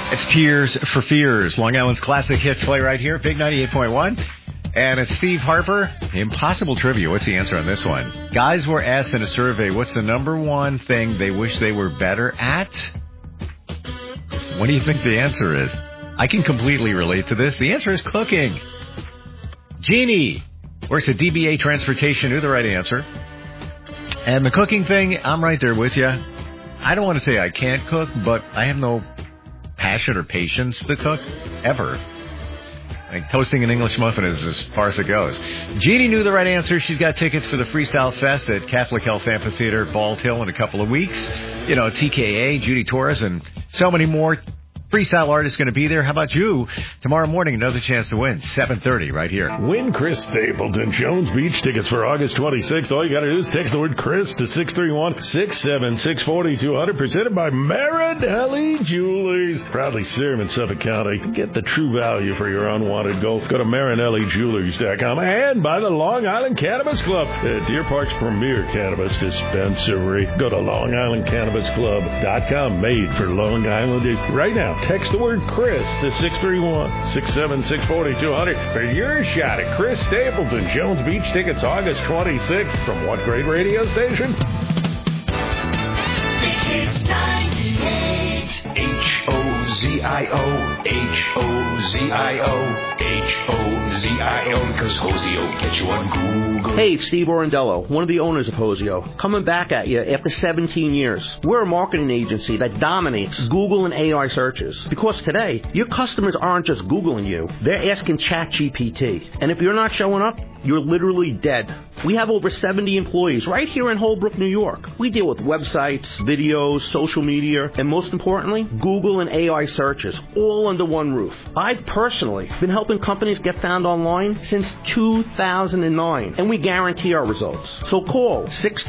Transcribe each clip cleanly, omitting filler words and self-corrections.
It's Tears for Fears, Long Island's classic hits play right here, Big 98.1. And it's Steve Harper. Impossible trivia. What's the answer on this one? Guys were asked in a survey, what's the number one thing they wish they were better at? What do you think the answer is? I can completely relate to this. The answer is cooking. Jeannie works at DBA Transportation, knew the right answer. And the cooking thing, I'm right there with you. I don't want to say I can't cook, but I have no passion or patience to cook, ever. Like toasting an English muffin is as far as it goes. Jeannie knew the right answer. She's got tickets for the Freestyle Fest at Catholic Health Amphitheater, Bald Hill in a couple of weeks. You know, TKA, Judy Torres, and so many more freestyle artists going to be there. How about you? Tomorrow morning, another chance to win. 7:30 right here. Win Chris Stapleton Jones Beach tickets for August 26th. All you got to do is text the word Chris to 631-676-4200. Presented by Marinelli Jewelers. Proudly serving Suffolk County. Get the true value for your unwanted gold. Go to MarinelliJewelers.com. And by the Long Island Cannabis Club, Deer Park's premier cannabis dispensary. Go to LongIslandCannabisClub.com. Made for Long Islanders. Right now, text the word Chris to 631-676-4200 for your shot at Chris Stapleton Jones Beach tickets August 26th. From what great radio station? It's 98 H-O-Z-I-O H-O-Z-I-O H-O-Z-I-O because Hosey will get you on Google. Hey, it's Steve Orendello, one of the owners of Hoseo, coming back at you after 17 years. We're a marketing agency that dominates Google and AI searches because today, your customers aren't just Googling you, they're asking ChatGPT. And if you're not showing up, you're literally dead. We have over 70 employees right here in Holbrook, New York. We deal with websites, videos, social media, and most importantly, Google and AI searches, all under one roof. I've personally been helping companies get found online since 2009, and we guarantee our results. So call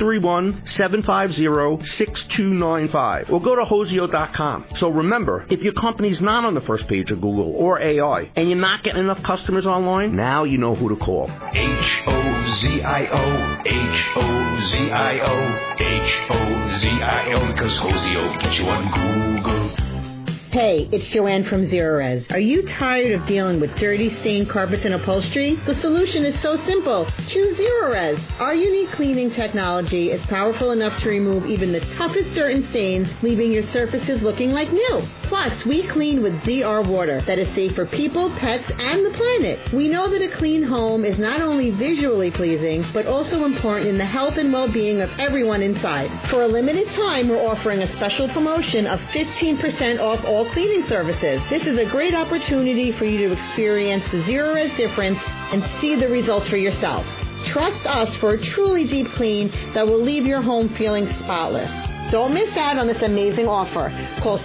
631-750-6295 or go to Hoseo.com. So remember, if your company's not on the first page of Google or AI, and you're not getting enough customers online, now you know who to call. H-O-Z-I-O H-O-Z-I-O H-O-Z-I-O because Hosey will get you on Google. Hey, it's Joanne from Zerorez. Are you tired of dealing with dirty, stained carpets and upholstery? The solution is so simple. Choose Zerorez. Our unique cleaning technology is powerful enough to remove even the toughest dirt and stains, leaving your surfaces looking like new. Plus, we clean with ZR water that is safe for people, pets, and the planet. We know that a clean home is not only visually pleasing, but also important in the health and well-being of everyone inside. For a limited time, we're offering a special promotion of 15% off all cleaning services. This is a great opportunity for you to experience the Zerorez difference and see the results for yourself. Trust us for a truly deep clean that will leave your home feeling spotless. Don't miss out on this amazing offer. Call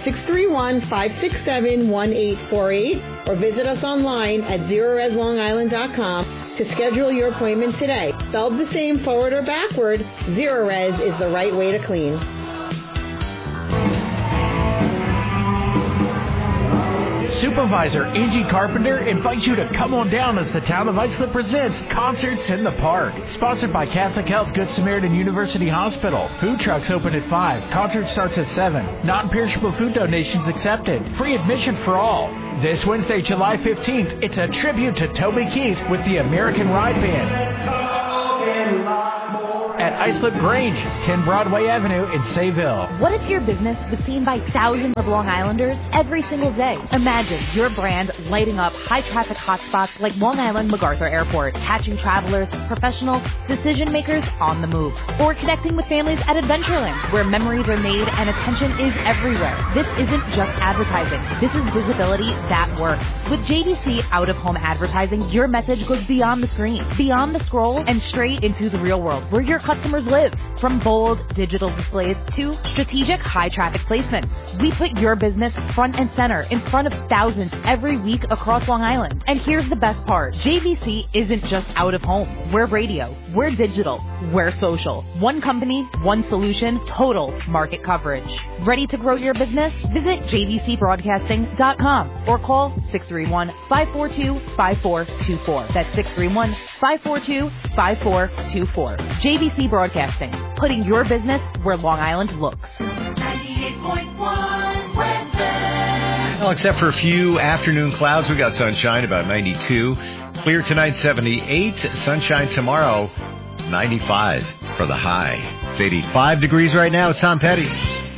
631-567-1848 or visit us online at ZerorezLongIsland.com to schedule your appointment today. Spelled the same forward or backward, Zerorez is the right way to clean. Supervisor Angie Carpenter invites you to come on down as the town of Islip presents Concerts in the Park. Sponsored by Catholic Health's Good Samaritan University Hospital. Food trucks open at 5. Concert starts at 7. Non-perishable food donations accepted. Free admission for all. This Wednesday, July 15th, it's a tribute to Toby Keith with the American Ride Band. At Islip Grange, 10 Broadway Avenue in Sayville. What if your business was seen by thousands of Long Islanders every single day? Imagine your brand lighting up high-traffic hotspots like Long Island MacArthur Airport, catching travelers, professionals, decision-makers on the move. Or connecting with families at Adventureland, where memories are made and attention is everywhere. This isn't just advertising. This is visibility that works. With JDC out-of-home advertising, your message goes beyond the screen, beyond the scroll, and straight into the real world, where your customers live. From bold digital displays to strategic high-traffic placement, we put your business front and center in front of thousands every week across Long Island. And here's the best part. JVC isn't just out of home. We're radio. We're digital. We're social. One company, one solution, total market coverage. Ready to grow your business? Visit jvcbroadcasting.com or call 631-542-5424. That's 631-542-5424. JVC Broadcasting, putting your business where Long Island looks. 98.1 weather. Well, except for a few afternoon clouds, we got sunshine, about 92. Clear tonight, 78. Sunshine tomorrow, 95 for the high. It's 85 degrees right now. It's Tom Petty.